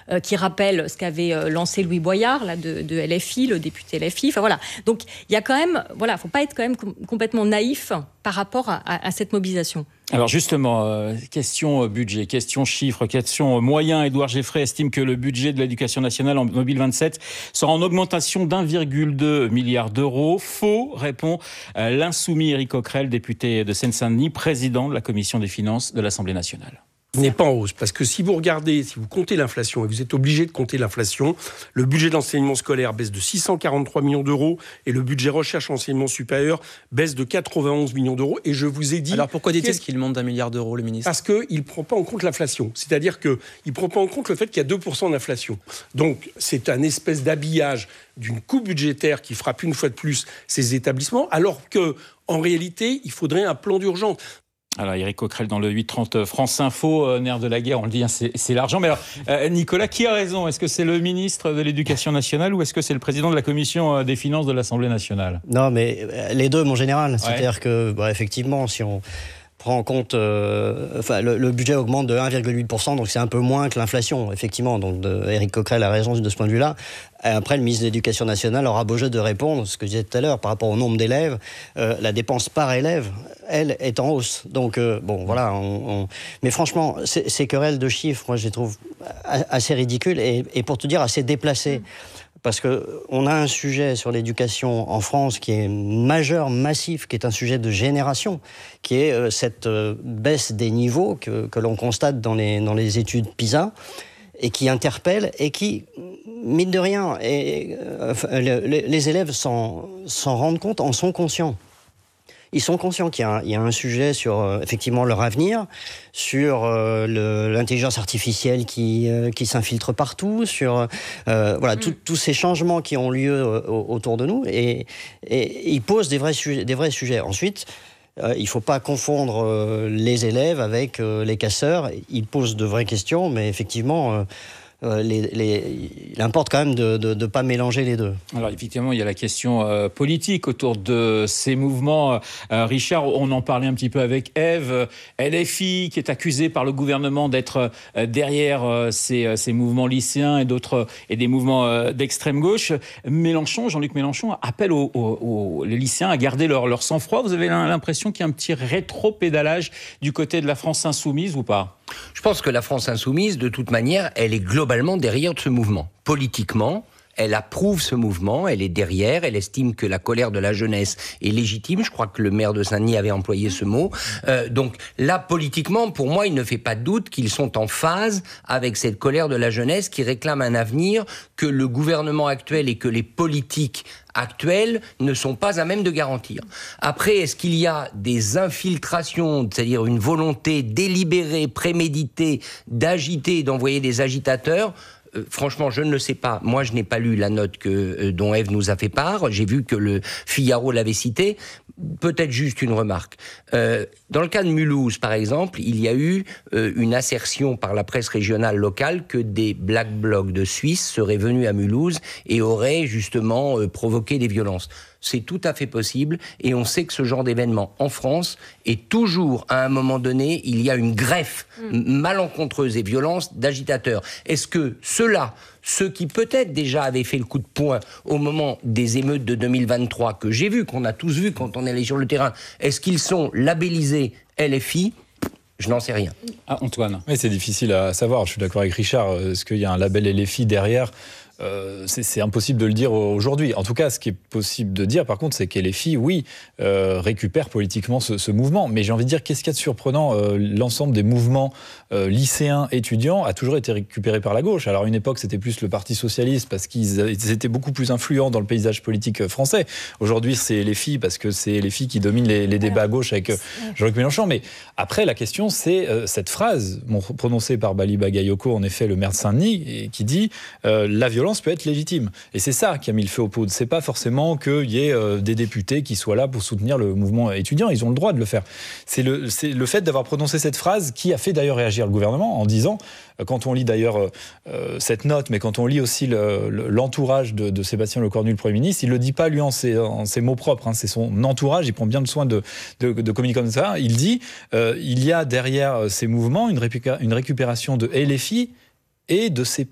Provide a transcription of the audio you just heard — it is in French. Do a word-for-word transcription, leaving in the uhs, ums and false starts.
euh, qui rappelle ce qu'avait euh, lancé Louis Boyard là, de, de L F I, le député L F I. Enfin, voilà. Donc il y a quand même, voilà, faut pas être quand même com- complètement naïf par rapport à, à, à cette mobilisation. Alors justement, euh, question budget, question chiffres, question moyens. Édouard Geffray estime que le budget de l'éducation nationale en deux mille vingt-sept sera en augmentation d'un virgule deux milliard d'euros. Faux, répond euh, l'insoumis Éric Coquerel, député de Seine-Saint-Denis, président de la commission des finances de l'Assemblée nationale. N'est pas en hausse, parce que si vous regardez, si vous comptez l'inflation, et vous êtes obligé de compter l'inflation, le budget d'enseignement scolaire baisse de six cent quarante-trois millions d'euros et le budget recherche enseignement supérieur baisse de quatre-vingt-onze millions d'euros. Et je vous ai dit... Alors pourquoi dit-il qu'il monte d'un milliard d'euros, le ministre ? Parce qu'il ne prend pas en compte l'inflation. C'est-à-dire qu'il ne prend pas en compte le fait qu'il y a deux pour cent d'inflation. Donc c'est un espèce d'habillage d'une coupe budgétaire qui frappe une fois de plus ces établissements, alors qu'en réalité, il faudrait un plan d'urgence. Alors, Éric Coquerel dans le huit trente France Info, euh, nerf de la guerre, on le dit, hein, c'est, c'est l'argent. Mais alors, euh, Nicolas, qui a raison ? Est-ce que c'est le ministre de l'Éducation nationale ou est-ce que c'est le président de la Commission euh, des finances de l'Assemblée nationale ? Non, mais euh, les deux, mon général. Ouais. C'est-à-dire que, bah, effectivement, si on prend en compte... Euh, enfin, le, le budget augmente de un virgule huit pour cent, donc c'est un peu moins que l'inflation, effectivement. Donc, de, Éric Coquerel a raison de ce point de vue-là. Après, le ministre de l'Éducation nationale aura beau jeu de répondre, ce que je disais tout à l'heure, par rapport au nombre d'élèves, euh, la dépense par élève, elle, est en hausse. Donc, euh, bon, voilà. On, on... Mais franchement, ces, ces querelles de chiffres, moi, je les trouve assez ridicules et, et pour te dire, assez déplacées. Parce qu'on a un sujet sur l'éducation en France qui est majeur, massif, qui est un sujet de génération, qui est euh, cette euh, baisse des niveaux que, que l'on constate dans les, dans les études PISA, et qui interpelle et qui, mine de rien, et, euh, les, les élèves s'en, s'en rendent compte, en sont conscients. Ils sont conscients qu'il y a un, il y a un sujet sur, euh, effectivement, leur avenir, sur euh, le, l'intelligence artificielle qui, euh, qui s'infiltre partout, sur euh, voilà, mmh. tous ces changements qui ont lieu euh, autour de nous, et, et ils posent des vrais sujets. Des vrais sujets. Ensuite, Euh, il ne faut pas confondre euh, les élèves avec euh, les casseurs. Ils posent de vraies questions, mais effectivement, euh, euh, les, les, il importe quand même de ne pas mélanger les deux. Alors effectivement, il y a la question euh, politique autour de ces mouvements. Euh, Richard, on en parlait un petit peu avec Ève. L F I, qui est accusée par le gouvernement d'être euh, derrière euh, ces, ces mouvements lycéens et d'autres et des mouvements euh, d'extrême gauche. Mélenchon, Jean-Luc Mélenchon, appelle aux, aux, aux les lycéens à garder leur, leur sang-froid. Vous avez l'impression qu'il y a un petit rétro-pédalage du côté de la France insoumise ou pas ? Je pense que la France insoumise, de toute manière, elle est globalement derrière ce mouvement. Politiquement, elle approuve ce mouvement, elle est derrière, elle estime que la colère de la jeunesse est légitime. Je crois que le maire de Saint-Denis avait employé ce mot. Euh, donc là, politiquement, pour moi, il ne fait pas de doute qu'ils sont en phase avec cette colère de la jeunesse qui réclame un avenir que le gouvernement actuel et que les politiques actuels ne sont pas à même de garantir. Après, est-ce qu'il y a des infiltrations, c'est-à-dire une volonté délibérée, préméditée, d'agiter, d'envoyer des agitateurs ? Euh, franchement, je ne le sais pas. Moi, je n'ai pas lu la note que, euh, dont Ève nous a fait part. J'ai vu que le Figaro l'avait citée. Peut-être juste une remarque. Euh, dans le cas de Mulhouse, par exemple, il y a eu euh, une assertion par la presse régionale locale que des Black Blocs de Suisse seraient venus à Mulhouse et auraient justement euh, provoqué des violences. C'est tout à fait possible et on sait que ce genre d'événement en France est toujours, à un moment donné, il y a une greffe mmh. malencontreuse et violence d'agitateurs. Est-ce que ceux-là, ceux qui peut-être déjà avaient fait le coup de poing au moment des émeutes de deux mille vingt-trois, que j'ai vu, qu'on a tous vu quand on est allé sur le terrain, est-ce qu'ils sont labellisés L F I ? Je n'en sais rien. Ah, Antoine. Oui, c'est difficile à savoir. Je suis d'accord avec Richard. Est-ce qu'il y a un label L F I derrière ? Euh, c'est, c'est impossible de le dire aujourd'hui. En tout cas, ce qui est possible de dire, par contre, c'est que L F I, oui, euh, récupère politiquement ce, ce mouvement. Mais j'ai envie de dire, qu'est-ce qu'il y a de surprenant ? euh, L'ensemble des mouvements euh, lycéens, étudiants, a toujours été récupéré par la gauche. Alors, à une époque, c'était plus le Parti socialiste, parce qu'ils ils étaient beaucoup plus influents dans le paysage politique français. Aujourd'hui, c'est L F I, parce que c'est L F I qui domine les, les débats à gauche avec euh, Jean-Luc Mélenchon. Mais après, la question, c'est euh, cette phrase bon, prononcée par Bali Bagayoko, en effet, le maire de Saint-Denis, et qui dit euh, « la violence peut être légitime ». Et c'est ça qui a mis le feu aux poudres. C'est pas forcément qu'il y ait euh, des députés qui soient là pour soutenir le mouvement étudiant. Ils ont le droit de le faire. C'est le, c'est le fait d'avoir prononcé cette phrase qui a fait d'ailleurs réagir le gouvernement en disant, euh, quand on lit d'ailleurs euh, cette note, mais quand on lit aussi le, le, l'entourage de, de Sébastien Lecornu, le Premier ministre, il le dit pas lui en ses, en ses mots propres. Hein, c'est son entourage. Il prend bien soin de, de, de communiquer comme ça. Il dit, euh, il y a derrière ces mouvements une, récupéra- une récupération de L F I et de ses